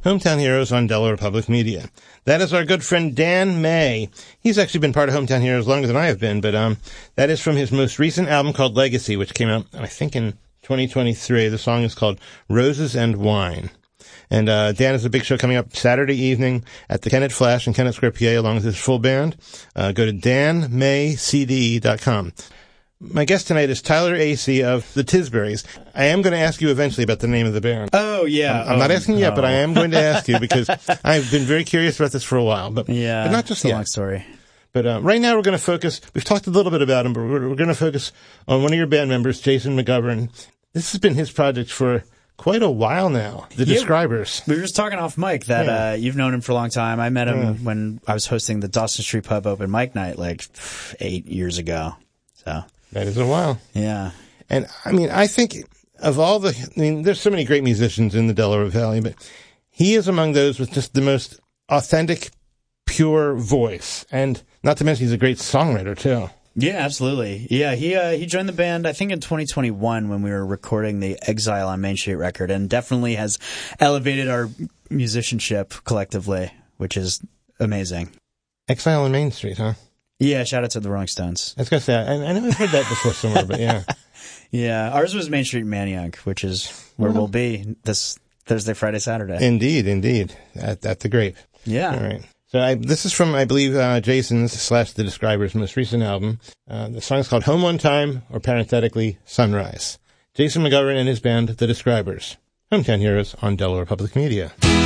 Hometown Heroes on Delaware Public Media. That is our good friend Dan May. He's actually been part of Hometown Heroes longer than I have been, but that is from his most recent album called Legacy, which came out, I think, in 2023. The song is called Roses and Wine. And Dan has a big show coming up Saturday evening at the Kennett Flash in Kennett Square, PA, along with his full band. Go to danmaycd.com. My guest tonight is Tyler Acey of the Tisburys. I am going to ask you eventually about the name of the band. Oh, yeah. I'm not asking you yet, but I am going to ask you because I've been very curious about this for a while. But not just yet. It's a long story. But right now we're going to focus, we've talked a little bit about him, but we're going to focus on one of your band members, Jason McGovern. This has been his project for quite a while now, the Describers. We were just talking off mic that you've known him for a long time. I met him when I was hosting the Dawson Street Pub open mic night like 8 years ago. So that is a while. Yeah. And I mean, I think of all there's so many great musicians in the Delaware Valley, but he is among those with just the most authentic, pure voice. And not to mention he's a great songwriter too. Yeah, absolutely. Yeah, he joined the band, I think, in 2021 when we were recording the Exile on Main Street record, and definitely has elevated our musicianship collectively, which is amazing. Exile on Main Street, huh? Yeah, shout out to the Rolling Stones. I was going to say, I know I've heard that before somewhere, but yeah. Yeah, ours was Main Street Maniac, which is where we'll be this Thursday, Friday, Saturday. Indeed. At the Grape. Yeah. All right. So this is from, I believe, Jason's / the Describers' most recent album. The song is called Home on Time, or parenthetically, Sunrise. Jason McGovern and his band, The Describers. Hometown Heroes on Delaware Public Media.